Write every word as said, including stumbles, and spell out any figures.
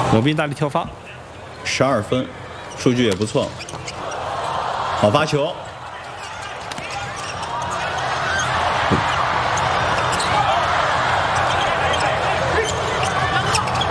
罗宾大力跳发， 十二分，数据也不错。好发球，